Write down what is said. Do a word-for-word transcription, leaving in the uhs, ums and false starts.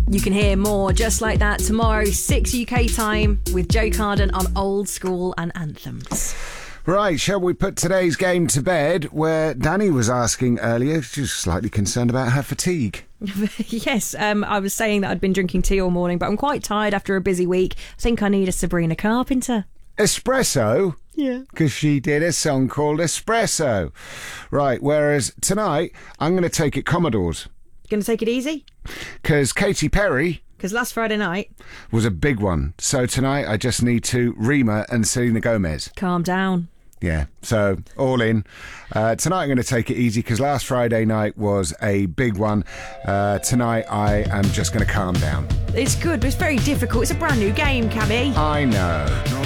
You can hear more just like that tomorrow, six U K time, with Joe Carden on Old School and Anthems. Right, shall we put today's game to bed, where Danny was asking earlier, she was slightly concerned about her fatigue. Yes, um, I was saying that I'd been drinking tea all morning, but I'm quite tired after a busy week. I think I need a Sabrina Carpenter. Espresso? Yeah. Because she did a song called Espresso. Right, whereas tonight, I'm going to take it Commodores. Going to take it easy? Because Katy Perry... Because last Friday night... was a big one. So tonight, I just need to Rima and Selena Gomez. Calm down. Yeah, so all in. Uh, tonight I'm going to take it easy because last Friday night was a big one. Uh, tonight I am just going to calm down. It's good, but it's very difficult. It's a brand new game, Cabby. I know.